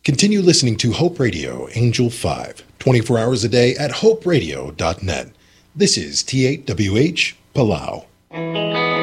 Continue listening to Hope Radio Angel 5, 24 hours a day at hoperadio.net. This is T8WH Palau.